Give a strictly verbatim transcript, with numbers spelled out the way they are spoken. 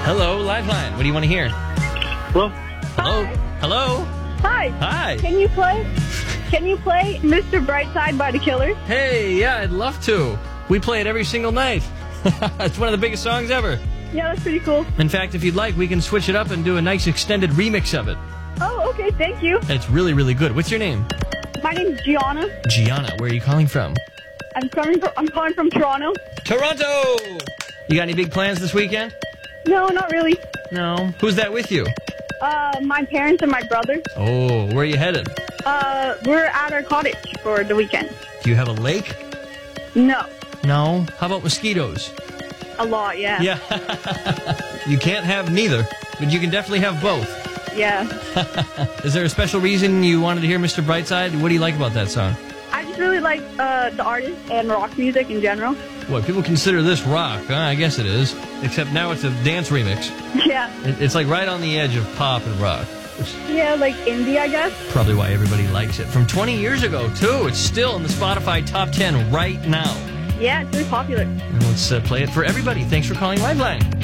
Hello, Lifeline. What do you want to hear? Hello? Hello? Hello? Hi. Hi. Can you play? Can you play Mister Brightside by The Killers? Hey, yeah, I'd love to. We play it every single night. It's one of the biggest songs ever. Yeah, that's pretty cool. In fact, if you'd like, we can switch it up and do a nice extended remix of it. Oh, okay. Thank you. And it's really, really good. What's your name? My name's Gianna. Gianna. Where are you calling from? I'm coming from. I'm calling from Toronto. Toronto! You got any big plans this weekend? No, not really. No. Who's that with you? Uh, my parents and my brother. Oh, where are you headed? Uh, we're at our cottage for the weekend. Do you have a lake? No, No. How about mosquitoes? a lot. Yeah. Yeah. You can't have neither, but you can definitely have both. Yeah. Is there a special reason you wanted to hear Mister Brightside? What do you like about that song? I just really like uh, the artist and rock music in general. What, people consider this rock? Uh, I guess it is. Except now it's a dance remix. Yeah. It, it's like right on the edge of pop and rock. Yeah, like indie, I guess. Probably why everybody likes it. From twenty years ago, too. It's still in the Spotify top ten right now. Yeah, it's really popular. And let's uh, play it for everybody. Thanks for calling Lifeline.